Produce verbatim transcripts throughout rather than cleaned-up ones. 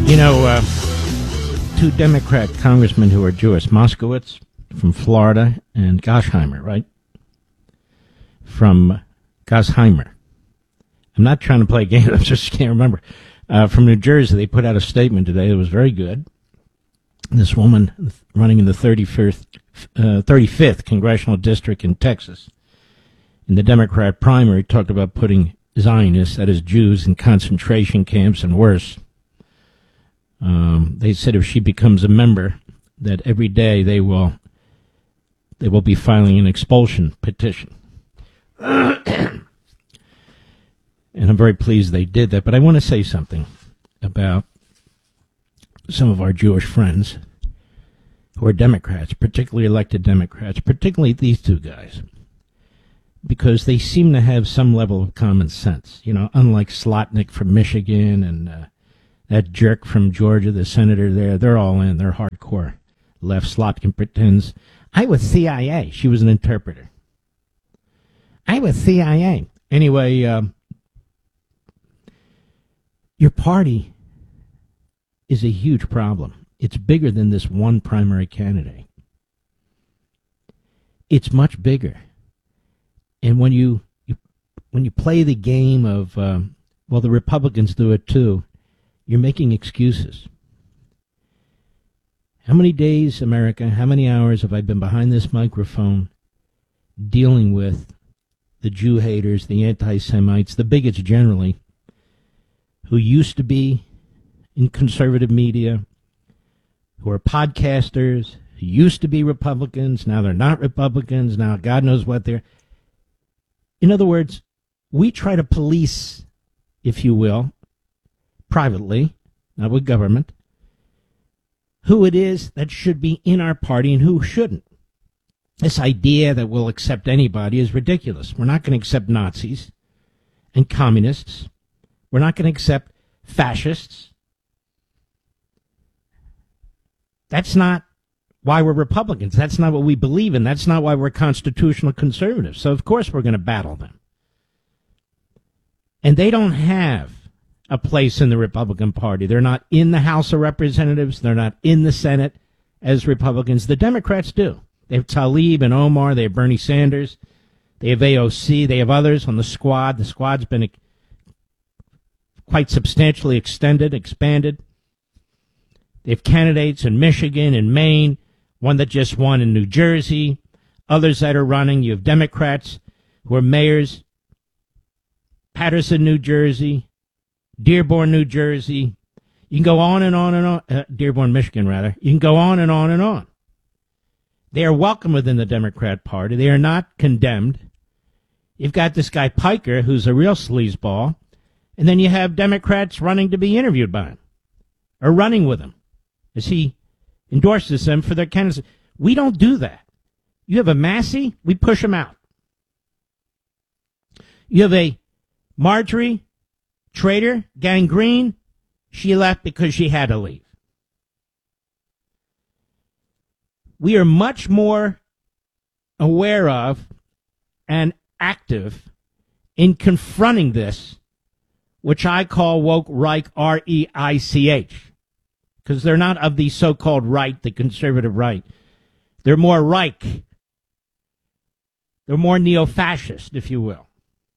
You know, uh, two Democrat congressmen who are Jewish, Moskowitz from Florida and Gasheimer, right? From Gasheimer. I'm not trying to play a game, I just can't remember. Uh, from New Jersey, they put out a statement today that was very good. This woman running in the thirty-fifth, uh, thirty-fifth Congressional District in Texas, in the Democrat primary, talked about putting Zionists, that is Jews, in concentration camps and worse. Um, they said if she becomes a member, that every day they will they will be filing an expulsion petition. And I'm very pleased they did that. But I want to say something about some of our Jewish friends who are Democrats, particularly elected Democrats, particularly these two guys, because they seem to have some level of common sense. You know, unlike Slotnick from Michigan and uh, that jerk from Georgia, the senator there, they're all in. They're hardcore left. Slotkin pretends, I was C I A. She was an interpreter. I was C I A. Anyway, um, your party is a huge problem. It's bigger than this one primary candidate. It's much bigger. And when you, you when you play the game of, um, well, the Republicans do it too, you're making excuses. How many days, America, how many hours have I been behind this microphone dealing with the Jew haters, the anti-Semites, the bigots generally, who used to be in conservative media, who are podcasters, who used to be Republicans, now they're not Republicans, now God knows what they're... In other words, we try to police, if you will, privately, not with government, who it is that should be in our party and who shouldn't. This idea that we'll accept anybody is ridiculous. We're not going to accept Nazis and communists. We're not going to accept fascists. That's not why we're Republicans. That's not what we believe in. That's not why we're constitutional conservatives. So, of course, we're going to battle them. And they don't have a place in the Republican Party. They're not in the House of Representatives. They're not in the Senate as Republicans. The Democrats do. They have Tlaib and Omar. They have Bernie Sanders. They have A O C. They have others on the squad. The squad's been quite substantially extended, expanded. They have candidates in Michigan and Maine, one that just won in New Jersey, others that are running. You have Democrats who are mayors, Paterson, New Jersey, Dearborn, New Jersey. You can go on and on and on. Uh, Dearborn, Michigan, rather. You can go on and on and on. They are welcome within the Democrat Party. They are not condemned. You've got this guy Piker, who's a real sleazeball, and then you have Democrats running to be interviewed by him or running with him as he endorses them for their candidacy. We don't do that. You have a Massey, we push him out. You have a Marjorie Traitor, Gangrene, she left because she had to leave. We are much more aware of and active in confronting this, which I call woke Reich, R E I C H, because they're not of the so-called right, the conservative right. They're more Reich. They're more neo-fascist, if you will.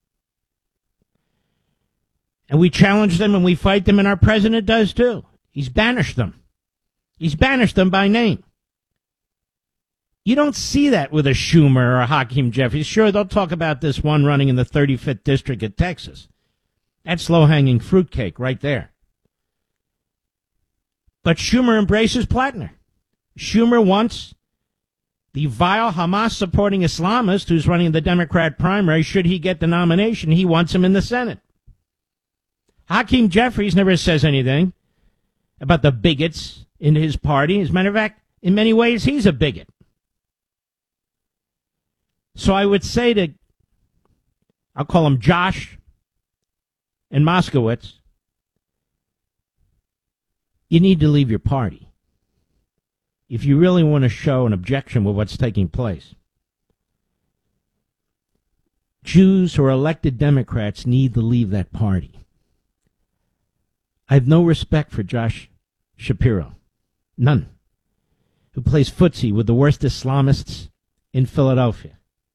And we challenge them and we fight them, and our president does too. He's banished them. He's banished them by name. You don't see that with a Schumer or a Hakeem Jeffries. Sure, they'll talk about this one running in the thirty-fifth district of Texas. That's low-hanging fruitcake right there. But Schumer embraces Plattner. Schumer wants the vile Hamas-supporting Islamist who's running the Democrat primary. Should he get the nomination, he wants him in the Senate. Hakeem Jeffries never says anything about the bigots in his party. As a matter of fact, in many ways, he's a bigot. So I would say to, I'll call him Josh and Moskowitz, you need to leave your party if you really want to show an objection with what's taking place. Jews who are elected Democrats need to leave that party. I have no respect for Josh Shapiro. None. Who plays footsie with the worst Islamists in Philadelphia.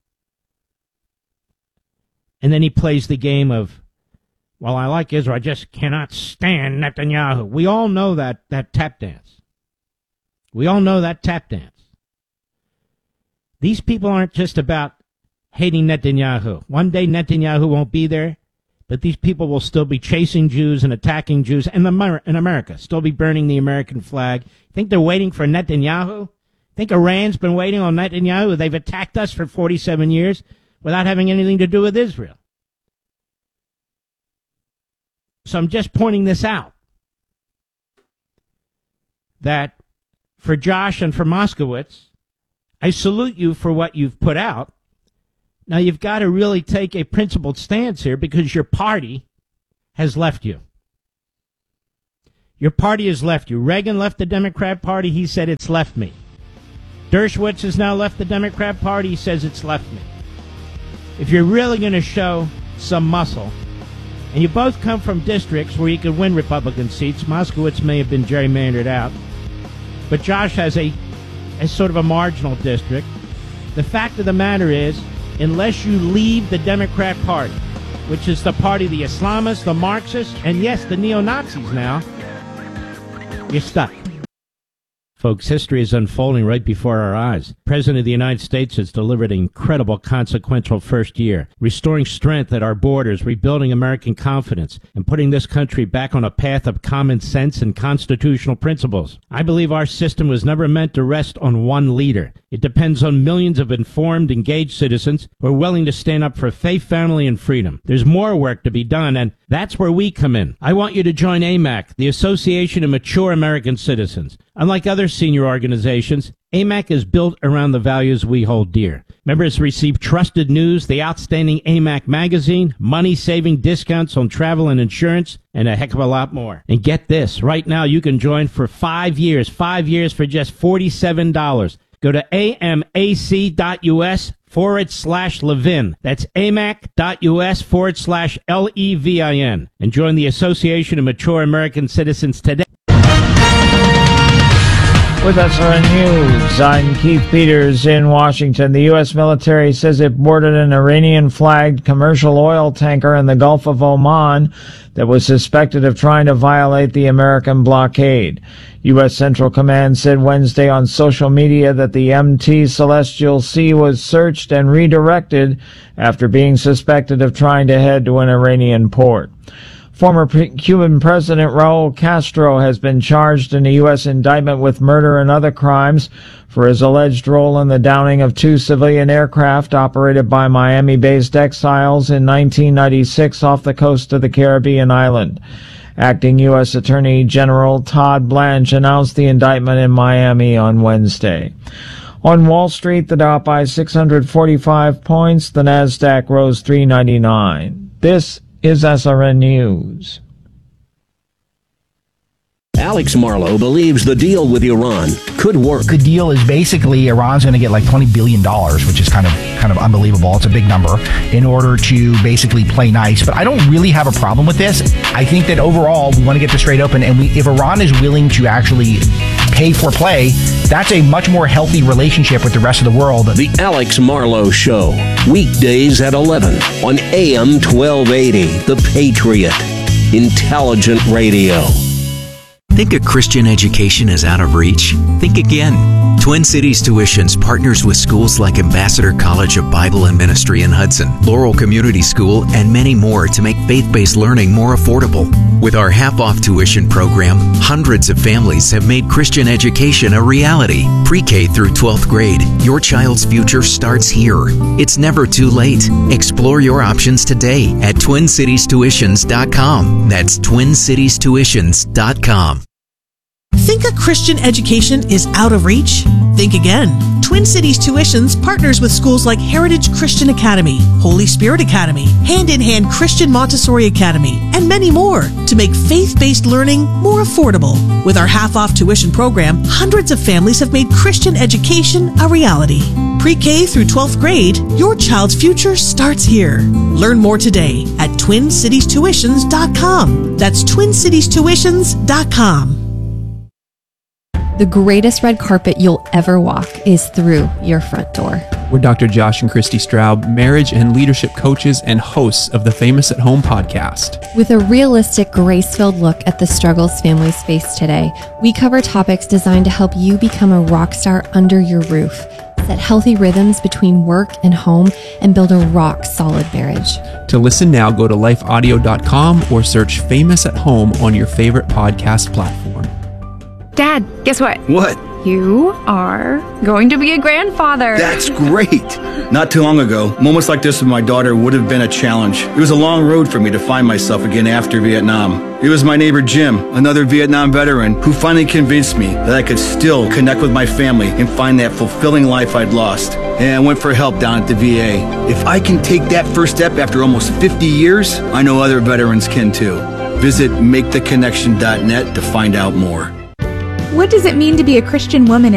And then he plays the game of, well, I like Israel, I just cannot stand Netanyahu. We all know that, that tap dance. We all know that tap dance. These people aren't just about hating Netanyahu. One day Netanyahu won't be there, but these people will still be chasing Jews and attacking Jews in, Amer- in America, still be burning the American flag. Think they're waiting for Netanyahu? Think Iran's been waiting on Netanyahu? They've attacked us for forty-seven years without having anything to do with Israel. So I'm just pointing this out, that for Josh and for Moskowitz, I salute you for what you've put out. Now, you've got to really take a principled stance here because your party has left you. Your party has left you. Reagan left the Democrat Party. He said, it's left me. Dershowitz has now left the Democrat Party. He says, it's left me. If you're really going to show some muscle, and you both come from districts where you could win Republican seats, Moskowitz may have been gerrymandered out, but Josh has a, a sort of a marginal district. The fact of the matter is, unless you leave the Democrat Party, which is the party of the Islamists, the Marxists, and yes, the neo-Nazis now, you're stuck. Folks, history is unfolding right before our eyes. The President of the United States has delivered an incredible, consequential first year, restoring strength at our borders, rebuilding American confidence, and putting this country back on a path of common sense and constitutional principles. I believe our system was never meant to rest on one leader. It depends on millions of informed, engaged citizens who are willing to stand up for faith, family, and freedom. There's more work to be done, and that's where we come in. I want you to join A M A C, the Association of Mature American Citizens. Unlike other senior organizations, A M A C is built around the values we hold dear. Members receive trusted news, the outstanding A M A C magazine, money-saving discounts on travel and insurance, and a heck of a lot more. And get this, right now you can join for five years, five years for just forty-seven dollars. Go to amac.us forward slash Levin. That's amac.us forward slash L E V I N. And join the Association of Mature American Citizens today. With S R N News, I'm Keith Peters in Washington. The U S military says it boarded an Iranian-flagged commercial oil tanker in the Gulf of Oman that was suspected of trying to violate the American blockade. U S Central Command said Wednesday on social media that the M T Celestial Sea was searched and redirected after being suspected of trying to head to an Iranian port. Former Cuban President Raul Castro has been charged in a U S indictment with murder and other crimes for his alleged role in the downing of two civilian aircraft operated by Miami-based exiles in nineteen ninety-six off the coast of the Caribbean island. Acting U S Attorney General Todd Blanche announced the indictment in Miami on Wednesday. On Wall Street, the Dow by six hundred forty-five points, the Nasdaq rose three ninety-nine. This is S R N News. Alex Marlow believes the deal with Iran could work. The deal is basically Iran's going to get like twenty billion dollars, which is kind of kind of unbelievable. It's a big number, in order to basically play nice. But I don't really have a problem with this. I think that overall we want to get this straight open, and we, if Iran is willing to actually pay for play, that's a much more healthy relationship with the rest of the world. The Alex Marlow Show, weekdays at eleven on A M twelve eighty, The Patriot. Intelligent radio. Think a Christian education is out of reach? Think again. Twin Cities Tuitions partners with schools like Ambassador College of Bible and Ministry in Hudson, Laurel Community School, and many more to make faith-based learning more affordable. With our half-off tuition program, hundreds of families have made Christian education a reality. Pre-K through twelfth grade, your child's future starts here. It's never too late. Explore your options today at twin cities tuitions dot com. That's twin cities tuitions dot com. Think a Christian education is out of reach? Think again. Twin Cities Tuitions partners with schools like Heritage Christian Academy, Holy Spirit Academy, Hand in Hand Christian Montessori Academy, and many more to make faith-based learning more affordable. With our half-off tuition program, hundreds of families have made Christian education a reality. Pre-K through twelfth grade, your child's future starts here. Learn more today at twin cities tuitions dot com. That's twin cities tuitions dot com. The greatest red carpet you'll ever walk is through your front door. We're Doctor Josh and Christy Straub, marriage and leadership coaches and hosts of the Famous at Home podcast. With a realistic, grace-filled look at the struggles families face today, we cover topics designed to help you become a rock star under your roof, set healthy rhythms between work and home, and build a rock-solid marriage. To listen now, go to life audio dot com or search Famous at Home on your favorite podcast platform. Dad, guess what? What? You are going to be a grandfather. That's great. Not too long ago, moments like this with my daughter would have been a challenge. It was a long road for me to find myself again after Vietnam. It was my neighbor Jim, another Vietnam veteran, who finally convinced me that I could still connect with my family and find that fulfilling life I'd lost. And I went for help down at the V A. If I can take that first step after almost fifty years, I know other veterans can too. Visit make the connection dot net to find out more. What does it mean to be a Christian woman